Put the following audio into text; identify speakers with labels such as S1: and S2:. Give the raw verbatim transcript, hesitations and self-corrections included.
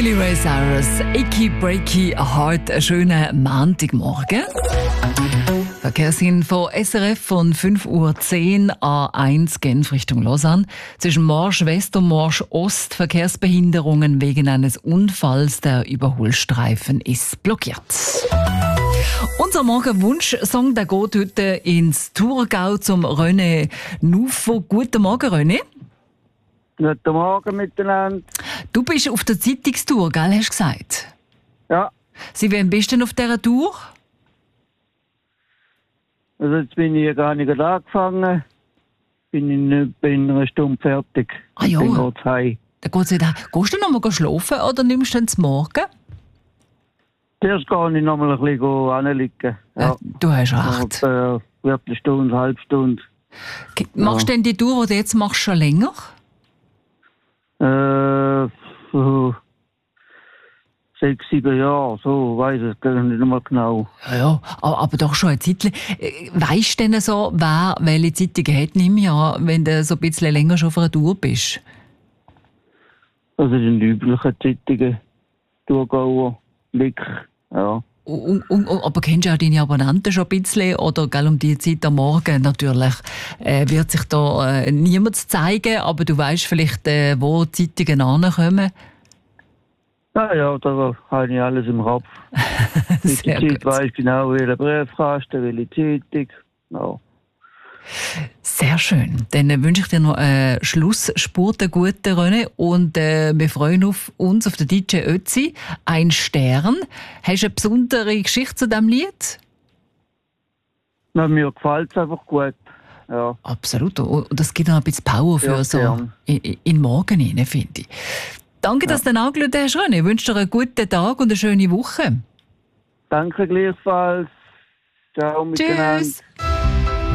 S1: Billy Ray Cyrus, Achy Breaky Heart, einen schönen Montagmorgen. Verkehrsinfo S R F von fünf Uhr zehn, A eins Genf Richtung Lausanne. Zwischen Marsch West und Marsch Ost Verkehrsbehinderungen wegen eines Unfalls. Der Überholstreifen ist blockiert. Unser Morgenwunsch-Song, der geht heute ins Thurgau zum René Nuffo. Guten Morgen, René.
S2: Guten Morgen miteinander.
S1: Du bist auf der Zeitungstour, gell, hast du gesagt?
S2: Ja.
S1: Sie wann bist du denn auf dieser Tour?
S2: Also jetzt bin ich gar nicht angefangen. Bin in, bin in einer Stunde fertig.
S1: Ah ja.
S2: Dann geht's heim.
S1: Dann geht's wieder. Gehst du noch mal schlafen oder nimmst du dann zum Morgen?
S2: Zuerst gehe ich noch mal ein bisschen anliegen. Ja.
S1: Äh, du hast recht.
S2: Eine Viertelstunde, eine halbe Stunde.
S1: Okay. Machst du denn die Tour, die du jetzt machst, schon länger?
S2: Äh, so sechs, sieben Jahre, so, weiss ich gar nicht mehr genau.
S1: Ja, ja, aber, aber doch schon eine Zeit. Weisst du denn so, wer welche Zeitungen hat im Jahr, wenn du so ein bisschen länger schon auf einer Tour bist?
S2: Also die üblichen Zeitungen, Thurgauer, Blick, ja.
S1: Und, und, und, aber kennst du auch deine Abonnenten schon ein bisschen? Oder gell, um die Zeit am Morgen natürlich äh, wird sich da äh, niemand zeigen, aber du weißt vielleicht, äh, wo die Zeitungen ankommen.
S2: Ja, ja, da habe ich alles im Kopf. Mit der Zeit weiss ich genau, welcher Briefkasten, welche Zeitung. Ja.
S1: Sehr schön. Dann äh, wünsche ich dir noch einen äh, Schlussspurt, einen guten René. Und äh, wir freuen auf uns, auf den D J Ötzi. Ein Stern. Hast du eine besondere Geschichte zu diesem Lied?
S2: Na, mir gefällt es einfach gut. Ja.
S1: Absolut. Und das gibt noch ein bisschen Power für
S2: Ja,
S1: so
S2: gern.
S1: in, in den Morgen hinein, finde ich. Danke,
S2: Ja.
S1: dass du angeschaut hast, René. Ich wünsche dir einen guten Tag und eine schöne Woche.
S2: Danke gleichfalls. Ciao miteinander.
S1: Tschüss.